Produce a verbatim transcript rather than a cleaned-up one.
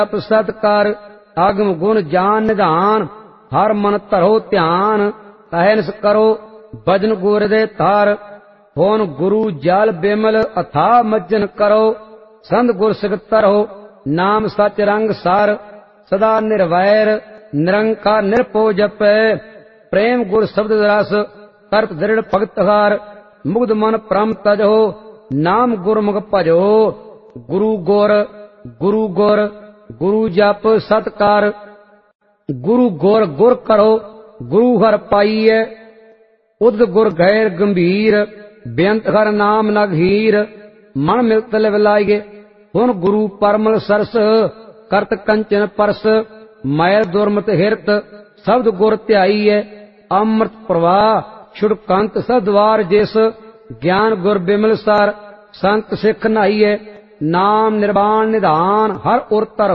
ਜਪ ਸਤਿਕਾਰ ਆਗਮ ਗੁਣ ਜਾਨ ਨਿਧਾਨ ਹਰ ਮਨ ਧਰੋ ਧਿਆਨ ਅਹਨਿਸ ਕਰੋ ਭਜਨ ਗੁਰ ਦੇ ਤਾਰ ਹੋਨ ਗੁਰੂ ਜਲ ਬਿਮਲ ਅਥਾ ਮੱਜਨ ਕਰੋ ਸੰਤ ਗੁਰ ਸਿਖਤ ਤਰੋ ਨਾਮ ਸਚ ਰੰਗ ਸਾਰ ਸਦਾ ਨਿਰਵੈਰ ਨਿਰੰਕਾਰ ਨਿਰਭਉ ਜਪੈ ਪ੍ਰੇਮ ਗੁਰ ਸ਼ਬਦ ਰਸ ਕਰਤ ਦ੍ਰਿੜ ਭਗਤ ਹਾਰ ਮੁਗਧ ਮਨ ਪ੍ਰਮ ਤਜੋ ਨਾਮ ਗੁਰਮੁਖ ਭਜੋ ਗੁਰੂ ਗੁਰ ਗੁਰੂ ਗੁਰ ਗੁਰੂ ਜਪ ਸਤਿਕਾਰ ਗੁਰੂ ਗੁਰ ਗੁਰ ਕਰੋ ਗੁਰੂ ਹਰਿ ਪਾਈਐ ਉਦਤ ਗੁਰ ਗੈਰ ਗੰਭੀਰ ਬੇਅੰਤ ਹਰਿ ਨਾਮ ਨਗਹੀਰ ਮਨ ਮਿਲਤ ਲਿਵ ਲਾਈਏ ਹੁਣ ਗੁਰੂ ਪਰਮਲ ਸਰਸ ਕਰਤ ਕੰਚਨ ਪਰਸ ਮੈਲ ਦੁਰਮਤ ਹਿਰਤ ਸ਼ਬਦ ਗੁਰ ਧਿਆਈਐ ਅੰਮ੍ਰਿਤ ਪ੍ਰਵਾਹ ਛੁੜਕੰਤ ਸਦਵਾਰ ਜਿਸ ਗਿਆਨ ਗੁਰ ਬਿਮਲ ਸਰ ਸੰਤ ਸਿੱਖ ਨਾਈਐ ਨਾਮ ਨਿਰਵਾਣ ਨਿਧਾਨ ਹਰ ਉਰ ਧਰ